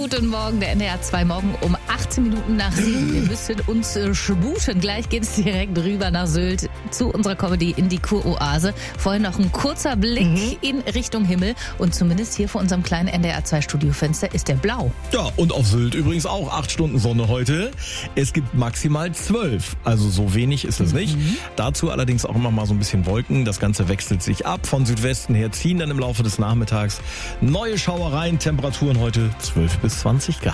Guten Morgen, der NDR 2 morgen um 18 Minuten nach 7. Wir müssen uns sputen. Gleich geht es direkt rüber nach Sylt zu unserer Comedy in die Kuroase. Vorhin noch ein kurzer Blick in Richtung Himmel. Und zumindest hier vor unserem kleinen NDR 2 Studiofenster ist der blau. Ja, und auf Sylt übrigens auch 8 Stunden Sonne heute. Es gibt maximal 12. Also so wenig ist es nicht. Dazu allerdings auch immer mal so ein bisschen Wolken. Das Ganze wechselt sich ab. Von Südwesten her ziehen dann im Laufe des Nachmittags neue Schauereien. Temperaturen heute 12 bis 20 Grad.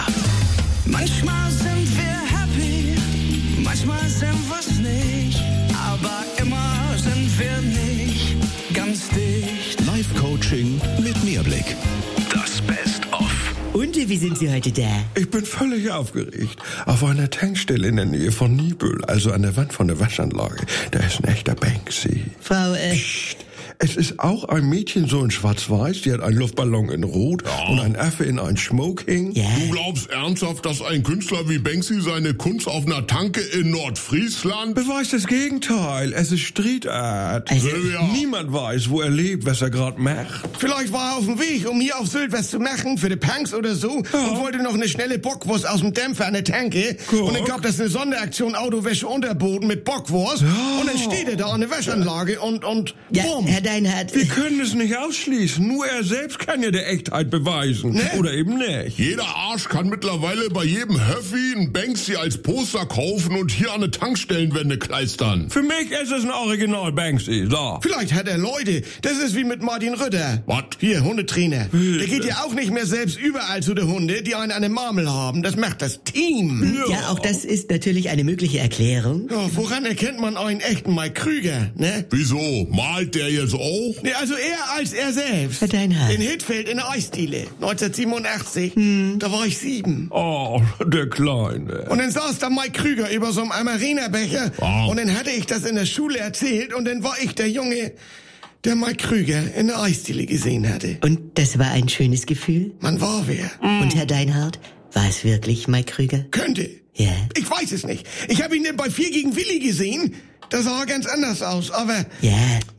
Manchmal sind wir happy, manchmal sind wir's nicht, aber immer sind wir nicht ganz dicht. Live-Coaching mit Mehrblick. Das Best-of. Und wie sind Sie heute da? Ich bin völlig aufgeregt. Auf einer Tankstelle in der Nähe von Nibel, also an der Wand von der Waschanlage, da ist ein echter Banksy. Frau, Psst. Es ist auch ein Mädchen so in schwarz-weiß, die hat einen Luftballon in rot und ein Affe in ein Smoking. Ja. Du glaubst ernsthaft, dass ein Künstler wie Banksy seine Kunst auf einer Tanke in Nordfriesland... Beweist das Gegenteil. Es ist Street Art. Also, Niemand weiß, wo er lebt, was er gerade macht. Vielleicht war er auf dem Weg, um hier auf Sylt was zu machen, für die Punks oder so, und wollte noch eine schnelle Bockwurst aus dem Dämpfer an der Tanke. Und dann gab das eine Sonderaktion Autowäsche Unterboden mit Bockwurst. Und dann steht er da an der Waschanlage und ja, bumm. Herr Deinhardt. Wir können es nicht ausschließen. Nur er selbst kann ja der Echtheit beweisen. Ne? Oder eben nicht. Jeder Arsch kann mittlerweile bei jedem Höffi einen Banksy als Poster kaufen und hier an eine Tankstellenwände kleistern. Für mich ist es ein Original Banksy. So. Vielleicht hat er Leute. Das ist wie mit Martin Rütter. Was? Hier, Hundetrainer. Der geht ja auch nicht mehr selbst überall zu den Hunde, die einen an der Marmel haben. Das macht das Team. Ja, auch das ist natürlich eine mögliche Erklärung. Ja, woran erkennt man einen echten Mike Krüger, ne? Wieso? Malt der jetzt auch? Ne, also eher als er selbst. Herr Deinhardt. In Hittfeld in der Eisdiele, 1987. Da war ich 7. Oh, der Kleine. Und dann saß da Mike Krüger über so einem Amarena-Becher. Und dann hatte ich das in der Schule erzählt. Und dann war ich der Junge, der Mike Krüger in der Eisdiele gesehen hatte. Und das war ein schönes Gefühl? Man war wer. Und Herr Deinhardt, war es wirklich Mike Krüger? Könnte. Ja. Ich weiß es nicht. Ich habe ihn denn bei 4 gegen Willi gesehen. Da sah er ganz anders aus. Aber Ja.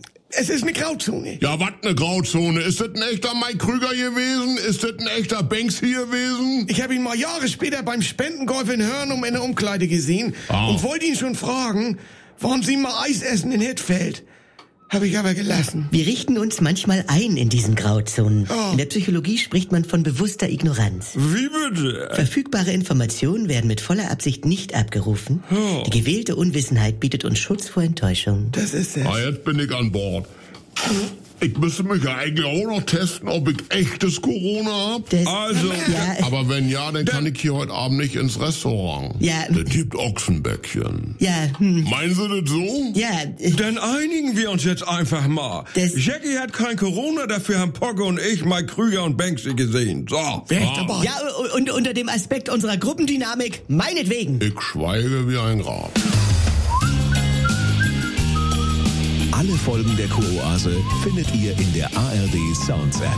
es ist eine Grauzone. Ja, was eine Grauzone? Ist das ein echter Mike Krüger gewesen? Ist das ein echter Banksy gewesen? Ich habe ihn mal Jahre später beim Spendengolf in Hörnum in der Umkleide gesehen. Und wollte ihn schon fragen, warum Sie mal Eis essen in Hittfeld. Habe ich aber gelassen. Wir richten uns manchmal ein in diesen Grauzonen. Oh. In der Psychologie spricht man von bewusster Ignoranz. Wie bitte? Verfügbare Informationen werden mit voller Absicht nicht abgerufen. Die gewählte Unwissenheit bietet uns Schutz vor Enttäuschung. Das ist es. Ah, jetzt bin ich an Bord. Ich müsste mich ja eigentlich auch noch testen, ob ich echtes Corona hab. Das, Also, ja, Aber wenn ja, dann kann ich hier heute Abend nicht ins Restaurant. Ja. Das gibt Ochsenbäckchen. ja, Meinen Sie das so? ja, dann einigen wir uns jetzt einfach mal. Das- Jackie hat kein Corona, dafür haben Pogge und ich Mike Krüger und Banksy gesehen. So. Wer ist dabei? ja, und unter dem Aspekt unserer Gruppendynamik, meinetwegen. Ich schweige wie ein Grab. Alle Folgen der Kuroase findet ihr in der ARD Sounds App.